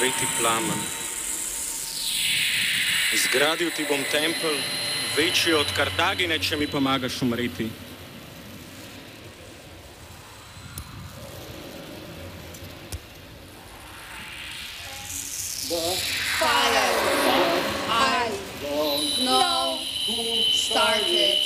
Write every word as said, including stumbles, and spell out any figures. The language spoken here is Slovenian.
sveti plamen. Zgradil ti bom tempelj, večji od Kartagine, če mi pomagaš umreti. The fire. I don't know who started